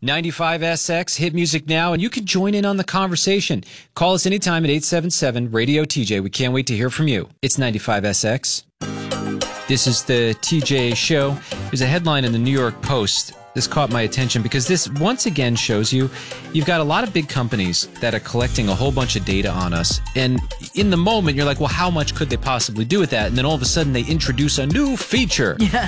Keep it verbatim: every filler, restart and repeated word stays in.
ninety-five S X, hit music now, and you can join in on the conversation. Call us anytime at eight seven seven, radio T J. We can't wait to hear from you. It's ninety-five S X. This is the T J Show. There's a headline in the New York Post. This caught my attention because this once again shows you you've got a lot of big companies that are collecting a whole bunch of data on us. And in the moment, you're like, well, how much could they possibly do with that? And then all of a sudden, they introduce a new feature. Yeah.